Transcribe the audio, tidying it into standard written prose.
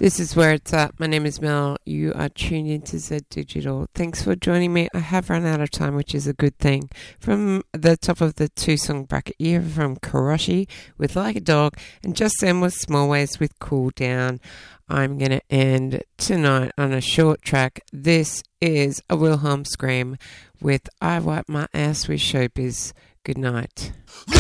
This is where it's at. My name is Mel. You are tuned into Z Digital. Thanks for joining me. I have run out of time, which is a good thing. From the top of the two-song bracket, you hear from Karoshi with Like a Dog, and just then was Small Ways with Cool Down. I'm going to end tonight on a short track. This is a Wilhelm Scream with I Wipe My Ass with Showbiz. Good night.